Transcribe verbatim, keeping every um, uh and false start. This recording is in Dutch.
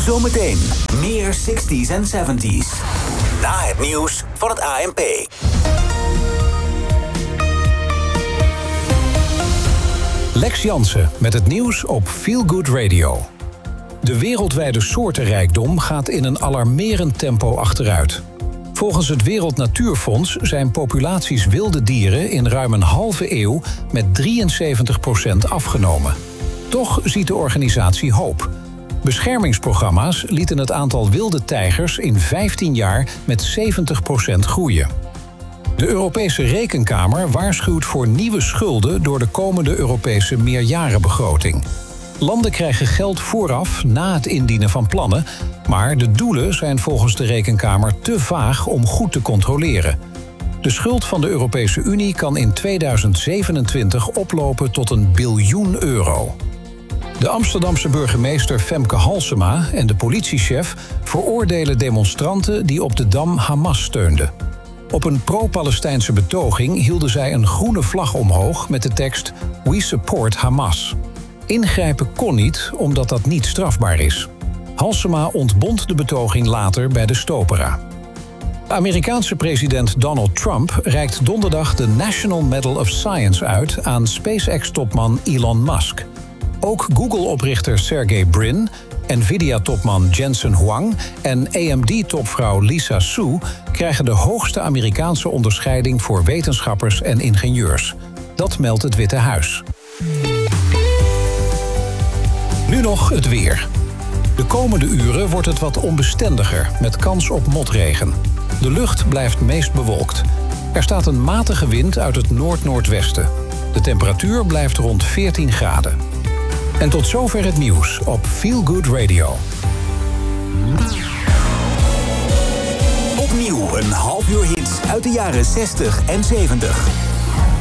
Zometeen meer zestig's en zeventig's. Na het nieuws van het A N P. Lex Jansen met het nieuws op Feel Good Radio. De wereldwijde soortenrijkdom gaat in een alarmerend tempo achteruit. Volgens het Wereld Natuurfonds zijn populaties wilde dieren in ruim een halve eeuw met drieënzeventig procent afgenomen. Toch ziet de organisatie hoop. Beschermingsprogramma's lieten het aantal wilde tijgers in vijftien jaar met zeventig procent groeien. De Europese Rekenkamer waarschuwt voor nieuwe schulden door de komende Europese meerjarenbegroting. Landen krijgen geld vooraf na het indienen van plannen, maar de doelen zijn volgens de Rekenkamer te vaag om goed te controleren. De schuld van de Europese Unie kan in tweeduizend zevenentwintig oplopen tot een biljoen euro. De Amsterdamse burgemeester Femke Halsema en de politiechef veroordelen demonstranten die op de Dam Hamas steunden. Op een pro-Palestijnse betoging hielden zij een groene vlag omhoog met de tekst We support Hamas. Ingrijpen kon niet, omdat dat niet strafbaar is. Halsema ontbond de betoging later bij de Stopera. De Amerikaanse president Donald Trump reikt donderdag de National Medal of Science uit aan SpaceX-topman Elon Musk. Ook Google-oprichter Sergey Brin, Nvidia-topman Jensen Huang en A M D-topvrouw Lisa Su krijgen de hoogste Amerikaanse onderscheiding voor wetenschappers en ingenieurs. Dat meldt het Witte Huis. Nu nog het weer. De komende uren wordt het wat onbestendiger, met kans op motregen. De lucht blijft meest bewolkt. Er staat een matige wind uit het noord-noordwesten. De temperatuur blijft rond veertien graden. En tot zover het nieuws op Feel Good Radio. Opnieuw een half uur hits uit de jaren zestig en zeventig.